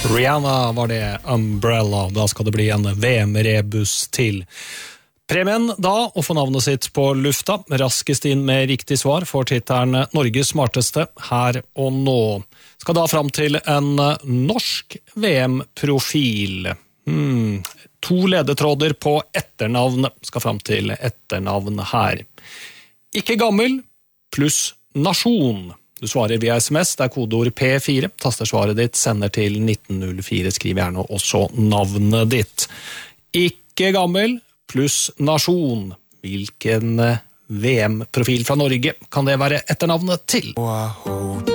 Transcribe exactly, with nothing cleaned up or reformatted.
Rihanna var det, Umbrella. Da skal det bli en V M-rebus til. Premien da, å få navnet sitt på lufta. Raskest inn med riktig svar får tittelen Norges smarteste her og nå. Skal da fram til en norsk V M-profil. Hmm. To ledetråder på etternavn. Skal fram til etternavn her. Ikke gammel, pluss nasjon. Du svarer via sms, det er kodeord P fire. Taster svaret ditt, sender til nitten null fire. Skriv gjerne også navnet ditt. Ikke gammel, pluss nasjon. Hvilken V M-profil fra Norge kan det være etternavnet til?